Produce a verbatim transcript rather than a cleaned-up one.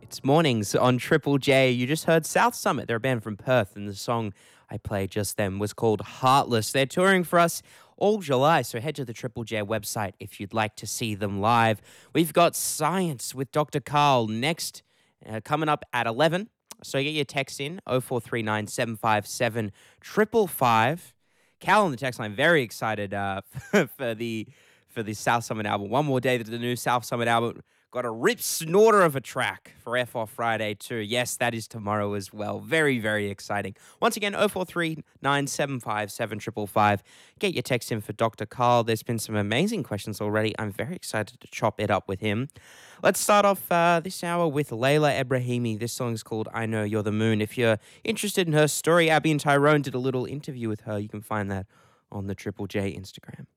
It's mornings on Triple J. You just heard South Summit. They're a band from Perth, and the song I played just then was called Heartless. They're touring for us all July, so head to the Triple J website if you'd like to see them live. We've got Science with Doctor Karl next, uh, coming up at eleven. So get your text in, oh four three nine, seven five seven, five five five. Cal on the text line, very excited uh, for the for the South Summit album. One more day that the new South Summit album got a rip snorter of a track for F off Friday too. Yes, that is tomorrow as well. Very, very exciting. Once again, oh four three nine, seven five seven, five five five. Get your text in for Doctor Karl. There's been some amazing questions already. I'm very excited to chop it up with him. Let's start off uh, this hour with Layla Ebrahimi. This song is called I Know You're the Moon. If you're interested in her story, Abby and Tyrone did a little interview with her. You can find that on the Triple J Instagram.